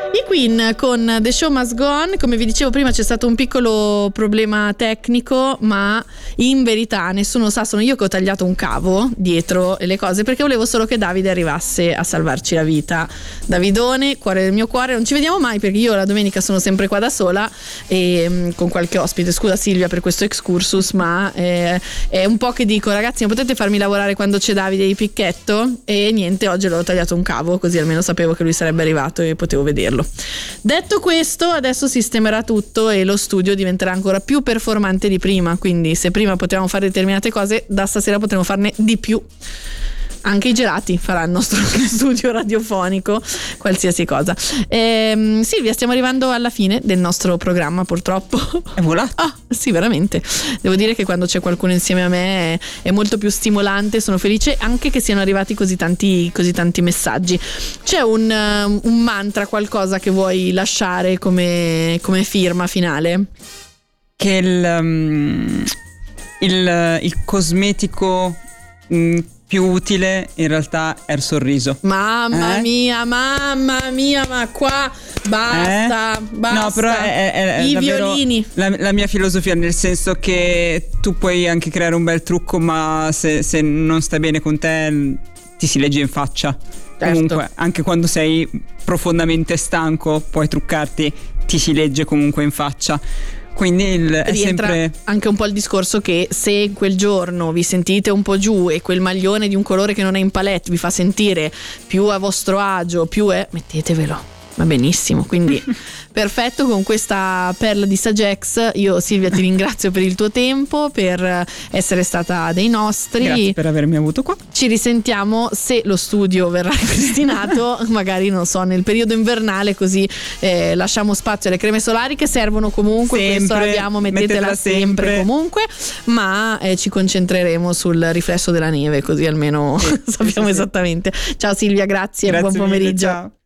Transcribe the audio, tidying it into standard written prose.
I Queen con The Show Must Go On. Come vi dicevo prima, c'è stato un piccolo problema tecnico, ma in verità nessuno sa, sono io che ho tagliato un cavo dietro le cose, perché volevo solo che Davide arrivasse a salvarci la vita. Davidone, cuore del mio cuore, non ci vediamo mai perché io la domenica sono sempre qua da sola e con qualche ospite. Scusa Silvia per questo excursus, ma è un po' che dico: ragazzi, non potete farmi lavorare quando c'è Davide di Picchetto? E niente, oggi l'ho tagliato un cavo, così almeno sapevo che lui sarebbe arrivato e potevo vederlo. Detto questo, adesso sistemerà tutto e lo studio diventerà ancora più performante di prima, quindi se prima potevamo fare determinate cose, da stasera potremo farne di più. Anche i gelati faranno il nostro studio radiofonico, qualsiasi cosa. Silvia, stiamo arrivando alla fine del nostro programma, purtroppo. È volato? Ah, sì, veramente. Devo dire che quando c'è qualcuno insieme a me è molto più stimolante. Sono felice anche che siano arrivati così tanti messaggi. C'è un mantra, qualcosa che vuoi lasciare come firma finale? Che il cosmetico più utile in realtà è il sorriso. Mamma mia, ma qua basta. No, però è i davvero violini. La mia filosofia, nel senso che tu puoi anche creare un bel trucco, ma se non stai bene con te ti si legge in faccia. Certo. Comunque, anche quando sei profondamente stanco, puoi truccarti, ti si legge comunque in faccia. Quindi è sempre anche un po' il discorso che se quel giorno vi sentite un po' giù e quel maglione di un colore che non è in palette vi fa sentire più a vostro agio, mettetevelo. Va benissimo, quindi perfetto. Con questa perla di Sagex io, Silvia, ti ringrazio per il tuo tempo, per essere stata dei nostri. Grazie per avermi avuto qua. Ci risentiamo se lo studio verrà ripristinato magari, non so, nel periodo invernale, così lasciamo spazio alle creme solari che servono comunque, sempre, questo l'abbiamo, mettetela sempre comunque, ma ci concentreremo sul riflesso della neve, così almeno sappiamo esattamente. Ciao Silvia, grazie buon pomeriggio. Mille, ciao.